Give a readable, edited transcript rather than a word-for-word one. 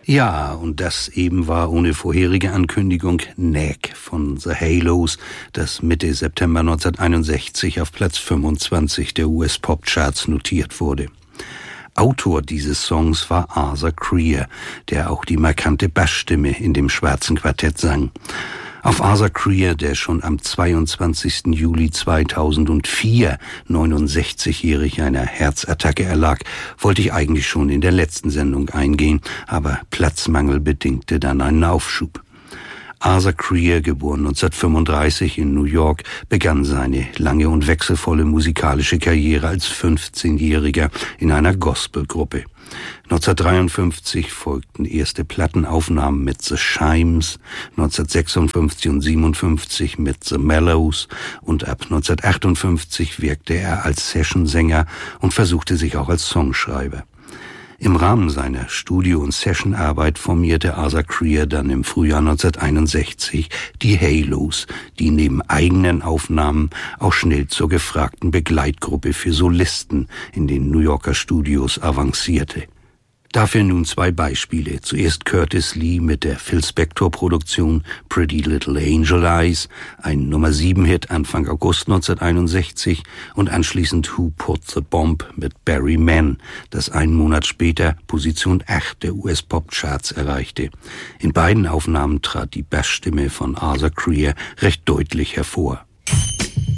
Ja, und das eben war ohne vorherige Ankündigung Neck von The Halos, das Mitte September 1961 auf Platz 25 der US-Pop-Charts notiert wurde. Autor dieses Songs war Arthur Crear, der auch die markante Bassstimme in dem schwarzen Quartett sang. Auf Arthur Crear, der schon am 22. Juli 2004 69-jährig einer Herzattacke erlag, wollte ich eigentlich schon in der letzten Sendung eingehen, aber Platzmangel bedingte dann einen Aufschub. Arthur Crear, geboren 1935 in New York, begann seine lange und wechselvolle musikalische Karriere als 15-Jähriger in einer Gospelgruppe. 1953 folgten erste Plattenaufnahmen mit The Chimes, 1956 und 1957 mit The Mellows und ab 1958 wirkte er als Sessionsänger und versuchte sich auch als Songschreiber. Im Rahmen seiner Studio- und Sessionarbeit formierte Arthur Crear dann im Frühjahr 1961 die Halos, die neben eigenen Aufnahmen auch schnell zur gefragten Begleitgruppe für Solisten in den New Yorker Studios avancierte. Dafür nun zwei Beispiele. Zuerst Curtis Lee mit der Phil Spector-Produktion Pretty Little Angel Eyes, ein Nummer-7-Hit Anfang August 1961, und anschließend Who Put the Bomb mit Barry Mann, das einen Monat später Position 8 der US-Pop-Charts erreichte. In beiden Aufnahmen trat die Bassstimme von Arthur Crear recht deutlich hervor.